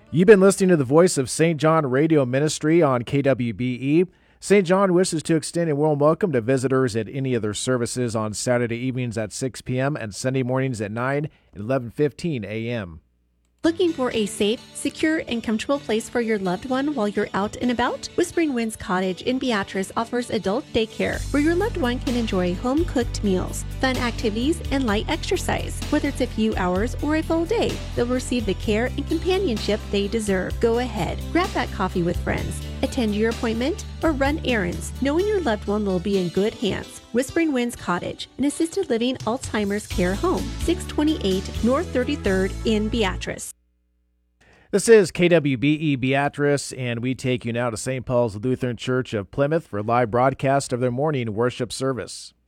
You've been listening to the Voice of St. John Radio Ministry on KWBE. St. John wishes to extend a warm welcome to visitors at any of their services on Saturday evenings at 6 p.m. and Sunday mornings at 9 and 11:15 a.m. Looking for a safe, secure, and comfortable place for your loved one while you're out and about? Whispering Winds Cottage in Beatrice offers adult daycare where your loved one can enjoy home-cooked meals, fun activities, and light exercise. Whether it's a few hours or a full day, they'll receive the care and companionship they deserve. Go ahead, grab that coffee with friends, attend your appointment, or run errands, knowing your loved one will be in good hands. Whispering Winds Cottage, an assisted living Alzheimer's care home, 628 North 33rd in Beatrice. This is KWBE Beatrice, and we take you now to St. Paul's Lutheran Church of Plymouth for a live broadcast of their morning worship service.